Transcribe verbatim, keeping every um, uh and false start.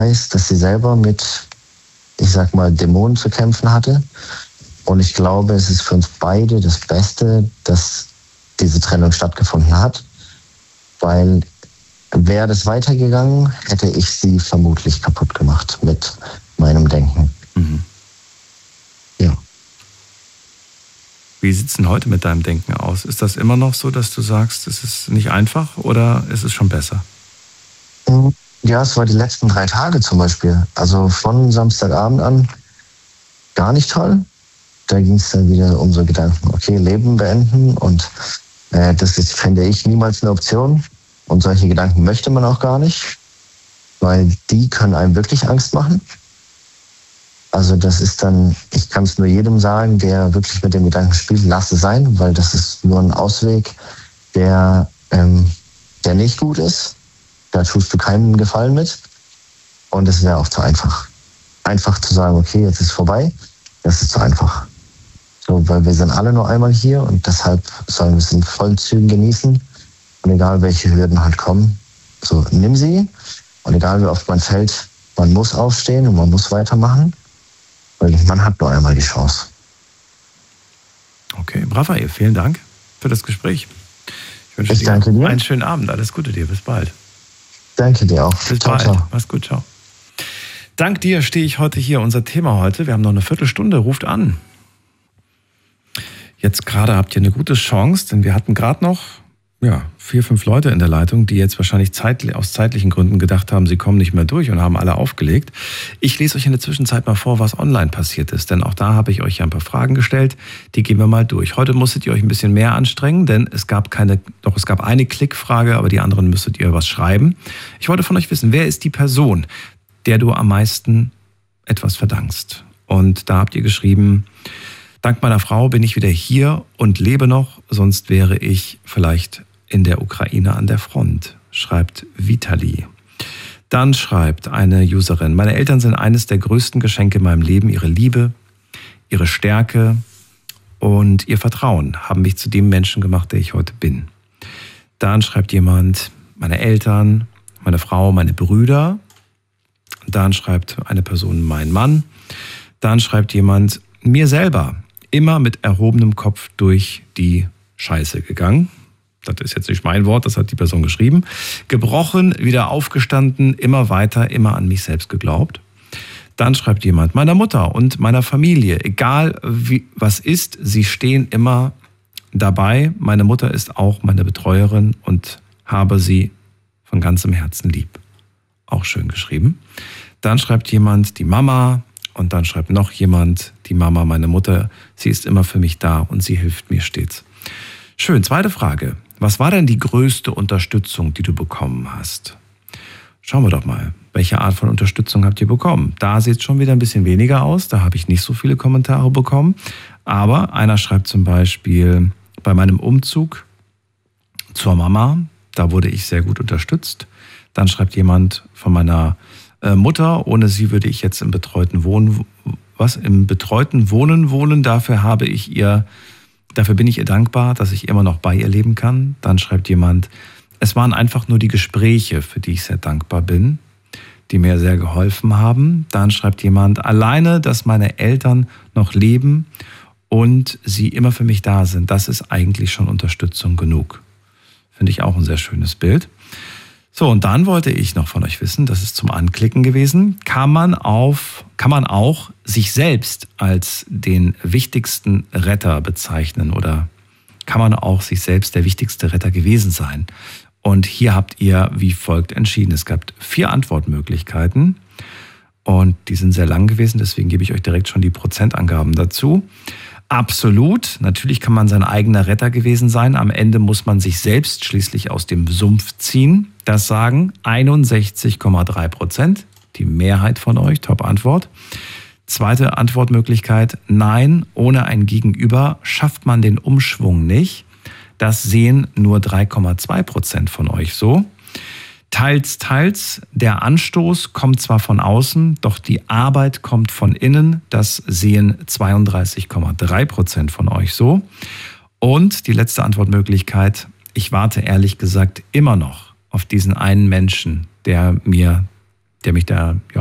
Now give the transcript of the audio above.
weiß, dass sie selber mit, ich sag mal, Dämonen zu kämpfen hatte. Und ich glaube, es ist für uns beide das Beste, dass diese Trennung stattgefunden hat. Weil wäre das weitergegangen, hätte ich sie vermutlich kaputt gemacht mit meinem Denken. Mhm. Ja. Wie sieht es denn heute mit deinem Denken aus? Ist das immer noch so, dass du sagst, es ist nicht einfach oder ist es schon besser? Ja, es war die letzten drei Tage zum Beispiel. Also von Samstagabend an gar nicht toll. Da ging es dann wieder um so Gedanken, okay, Leben beenden und äh, das ist, fände ich, niemals eine Option. Und solche Gedanken möchte man auch gar nicht, weil die können einem wirklich Angst machen. Also das ist dann, ich kann es nur jedem sagen, der wirklich mit dem Gedanken spielt, lass es sein, weil das ist nur ein Ausweg, der, ähm, der nicht gut ist. Da tust du keinen Gefallen mit. Und es wäre auch zu einfach. Einfach zu sagen, okay, jetzt ist vorbei, das ist zu einfach. So, weil wir sind alle nur einmal hier und deshalb sollen wir es in vollen Zügen genießen. Und egal, welche Hürden halt kommen, so nimm sie. Und egal, wie oft man fällt, man muss aufstehen und man muss weitermachen. Weil man hat nur einmal die Chance. Okay, Raphael, vielen Dank für das Gespräch. Ich wünsche ich dir danke dir. einen schönen Abend. Alles Gute dir. Bis bald. Danke dir auch. Bis ciao, bald. Ciao. Mach's gut. Ciao. Dank dir stehe ich heute hier. Unser Thema heute, wir haben noch eine Viertelstunde, ruft an. Jetzt gerade habt ihr eine gute Chance, denn wir hatten gerade noch ja, vier, fünf Leute in der Leitung, die jetzt wahrscheinlich zeit, aus zeitlichen Gründen gedacht haben, sie kommen nicht mehr durch und haben alle aufgelegt. Ich lese euch in der Zwischenzeit mal vor, was online passiert ist, denn auch da habe ich euch ja ein paar Fragen gestellt, die gehen wir mal durch. Heute musstet ihr euch ein bisschen mehr anstrengen, denn es gab keine, doch es gab eine Klickfrage, aber die anderen müsstet ihr was schreiben. Ich wollte von euch wissen, wer ist die Person, der du am meisten etwas verdankst? Und da habt ihr geschrieben, dank meiner Frau bin ich wieder hier und lebe noch, sonst wäre ich vielleicht in der Ukraine an der Front, schreibt Vitali. Dann schreibt eine Userin, meine Eltern sind eines der größten Geschenke in meinem Leben. Ihre Liebe, ihre Stärke und ihr Vertrauen haben mich zu dem Menschen gemacht, der ich heute bin. Dann schreibt jemand, meine Eltern, meine Frau, meine Brüder. Dann schreibt eine Person, mein Mann. Dann schreibt jemand, mir selber, immer mit erhobenem Kopf durch die Scheiße gegangen. Das ist jetzt nicht mein Wort, das hat die Person geschrieben. Gebrochen, wieder aufgestanden, immer weiter, immer an mich selbst geglaubt. Dann schreibt jemand, meiner Mutter und meiner Familie, egal wie, was ist, sie stehen immer dabei. Meine Mutter ist auch meine Betreuerin und habe sie von ganzem Herzen lieb. Auch schön geschrieben. Dann schreibt jemand, die Mama. Und dann schreibt noch jemand, die Mama, meine Mutter, sie ist immer für mich da und sie hilft mir stets. Schön, zweite Frage. Was war denn die größte Unterstützung, die du bekommen hast? Schauen wir doch mal, welche Art von Unterstützung habt ihr bekommen? Da sieht es schon wieder ein bisschen weniger aus, da habe ich nicht so viele Kommentare bekommen. Aber einer schreibt zum Beispiel, bei meinem Umzug zur Mama, da wurde ich sehr gut unterstützt. Dann schreibt jemand von meiner Mutter, ohne sie würde ich jetzt im betreuten Wohnen, was im betreuten Wohnen wohnen. Dafür habe ich ihr, dafür bin ich ihr dankbar, dass ich immer noch bei ihr leben kann. Dann schreibt jemand, es waren einfach nur die Gespräche, für die ich sehr dankbar bin, die mir sehr geholfen haben. Dann schreibt jemand, alleine, dass meine Eltern noch leben und sie immer für mich da sind, das ist eigentlich schon Unterstützung genug. Finde ich auch ein sehr schönes Bild. So, und dann wollte ich noch von euch wissen, das ist zum Anklicken gewesen, kann man, auf, kann man auch sich selbst als den wichtigsten Retter bezeichnen oder kann man auch sich selbst der wichtigste Retter gewesen sein? Und hier habt ihr wie folgt entschieden. Es gab vier Antwortmöglichkeiten und die sind sehr lang gewesen, deswegen gebe ich euch direkt schon die Prozentangaben dazu. Absolut, natürlich kann man sein eigener Retter gewesen sein. Am Ende muss man sich selbst schließlich aus dem Sumpf ziehen. Das sagen einundsechzig Komma drei Prozent, die Mehrheit von euch, Top-Antwort. Zweite Antwortmöglichkeit, nein, ohne ein Gegenüber schafft man den Umschwung nicht. Das sehen nur drei Komma zwei Prozent von euch so. Teils, teils, der Anstoß kommt zwar von außen, doch die Arbeit kommt von innen. Das sehen zweiunddreißig Komma drei Prozent von euch so. Und die letzte Antwortmöglichkeit, ich warte ehrlich gesagt immer noch auf diesen einen Menschen, der mir der mich da ja